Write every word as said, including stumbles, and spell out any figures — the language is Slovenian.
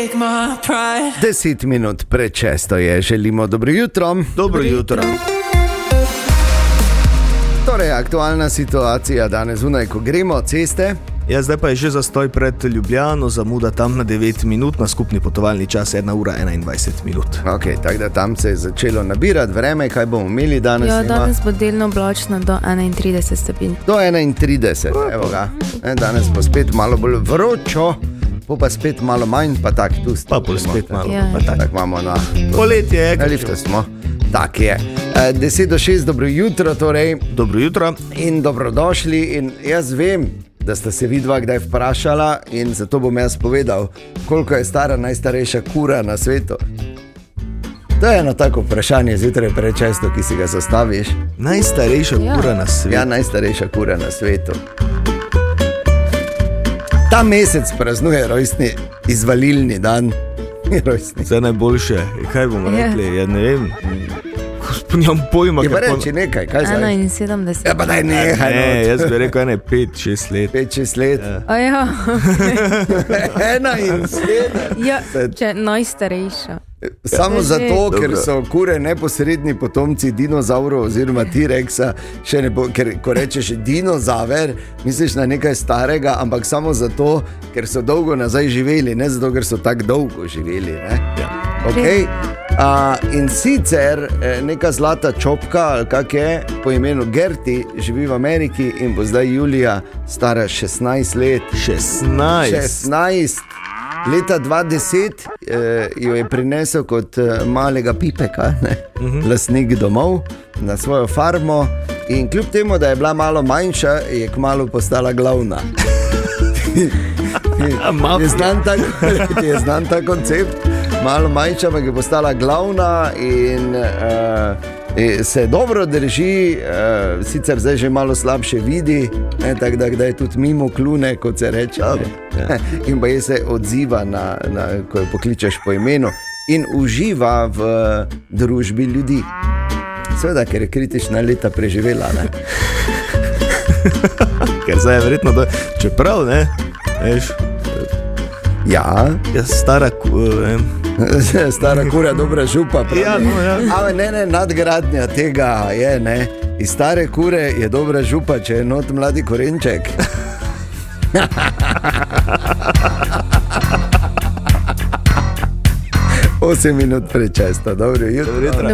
Deset minut pred šesto je, želimo dobro jutro. Dobro jutro. Torej, aktualna situacija danes zunaj, ko gremo ceste. Ja, zdaj pa je že zastoj pred Ljubljano, zamuda tam na devet minut, na skupni potovalni čas ena ura enaindvajset minut. Ok, tako da tam se je začelo nabirati vreme, kaj bomo imeli danes? Ja, danes bo delno oblačno do enaintrideset stopinj. Do enaintrideset, evo ga. Danes bo spet malo bolj vročo, po pa spet malo manj, pa tak tu Pa bolj spet malo, Ja. pa tak. Tak imamo na... Poletje je. Na liftu smo. Tak je. E, deset do šest, dobro jutro torej. Dobro jutro. In dobrodošli. In jaz vem, da sta se vidva kdaj vprašala in zato bom jaz povedal, koliko je stara najstarejša kura na svetu. To je eno tako vprašanje zjutraj prečesto, ki si ga zastaviš. Najstarejša Ja. kura na svetu. Ja, najstarejša kura na svetu. Ta mesec praznuje rojstni izvalilni dan. Rojstni. Vse najboljše. Kaj bomo Ja. rekli? Ja, ne vem. Nimam pojma. Je pa kako- reči nekaj, kaj zdaj? enainsedemdeset. Ja, pa daj nehaj. Ne, no. jaz bi rekel ene pet, šest let. pet šest let. Ja. A ja, Ena in sedem. ja, če najstarejša. Samo Ja. zato, ker Dobro. so kure neposredni potomci dinozavrov oziroma T-rexa, še ne bo, ker ko rečeš dinozaver, misliš na nekaj starega, ampak samo zato, ker so dolgo nazaj živeli, ne zato, ker so tako dolgo živeli. Ne? Ja. Okay. A, in sicer eh, neka zlata čopka, ali kak je, po imenu Gerti, živi v Ameriki in bo zdaj julija stara šestnajst let. šestnajst. šestnajst. Leta dva tisoč deset eh, jo je prinesel kot eh, malega pipeka, ne, uh-huh. lastnik domov na svojo farmo in kljub temu, da je bila malo manjša, je kmalu postala glavna. je, znan ta, je znan ta koncept, malo manjša, ampak je postala glavna in uh, se dobro drži, uh, sicer zdaj že malo slabše vidi, ne, tako da kdaj tudi mimo klune, kot se reče. Ja. In pa je se odziva, na, na, ko jo pokličeš po imenu in uživa v družbi ljudi. Seveda, ker je kritična leta preživela. Ne? Ker zdaj je verjetno, da čeprav, ne, veš, Ja, je stara, ku- ne, stara kura, dobra župa. pravi. Ja, no, ja. Ampak ne, ne, nadgradnja tega je, ne. Iz stare kure je dobra župa, če je not mladi korenček. Osem minut prečesto, dobro jutro. Dobro jutro.